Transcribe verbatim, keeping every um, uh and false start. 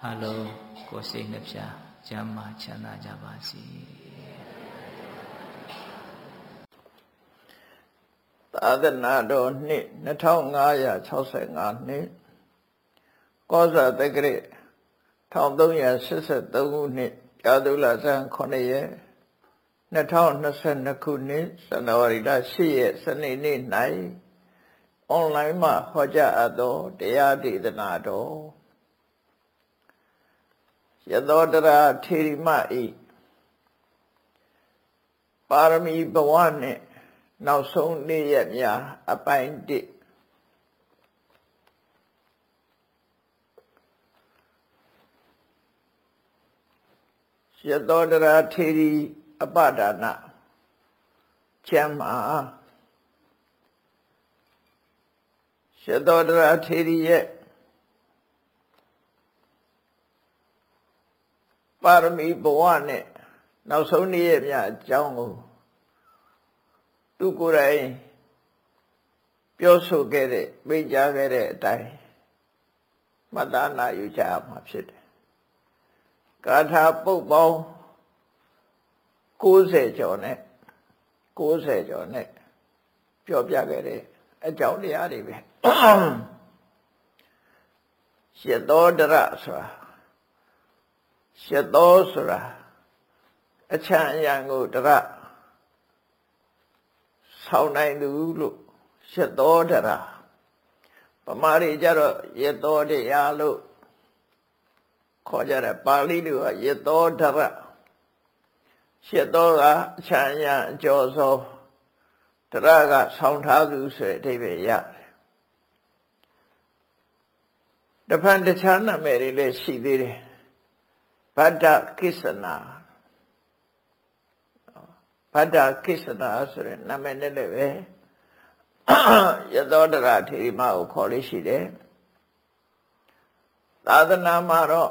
အားလုံးကိုယ်စိတ်နှပြကျမ်းမာချမ်းသာကြပါစေသာသနာတော်နှစ်နှစ်ထောင်ငါးရာ၆ဆယ့်ငါနှစ်ကောဇာတက္ကရာတစ်ထောင်သုံးရာရှစ်ဆယ့်သုံးခုနှစ်ရာသုလဆန်းခုနှစ်ရက်နှစ်ထောင်နှစ်ဆယ့်နှစ်ခုနှစ်ဇန်နဝါရီလရှစ်ရက်စနေနေ့၌အွန်လိုင်းမှာဟောကြားအပ်သောတရားဒေသနာတော်ယသောတရာထေရီမဤပါရမီဘဝနှင့်နောက်ဆုံးနေ့ရက်များအပိုင်းတစ်ယသောတရာထေရီအပဒါနကျမ်းမှာယသောတရာထေရီရဲ့ပါရမီဘဝနဲ့နောက်ဆုံးနေ့ရက်များအကြောင်းကိုသူကိုယ်တိုင်ပြောဆိုခဲ့တဲ့မိန့်ကြားခဲ့တဲ့အတိုင်းမှတ်သားနာယူကြရမှာဖြစ်တယ်။ဂါထာပုဒ်ပေါင်းကိုးဆယ်ကျော်နဲ့ကိုးဆယ်ကျော်နဲ့ပြောပြခဲ့တဲ့အကြောင်းတရားတွေပဲ။ယသောတရဆိုတာယသောဆိုတာအချမ်းအယံကိုတရဆောင်းနိုင်သူလို့ယသောတရဗမာတွေကြတော့ယသောတရားလို့ခေါ်ကြတယ်ပါဠိလိုကယသောတရယသောကအချမ်းအယံအကျော်ဆုံးတရကဆောင်းထားသူဆိုတဲ့အဓိပ္ပာယ်ရတယ်တဖန်တခြားနာမည်တွေလည်းရှိသေးတယ်ဗဒ္ဒကိစ္စနာဗဒ္ဒကိစ္စနာဆိုတဲ့နာမည်နဲ့လည်းပဲယသောတရထေရီမကိုခေါ်လို့ရှိတယ်သာသနာမှာတော့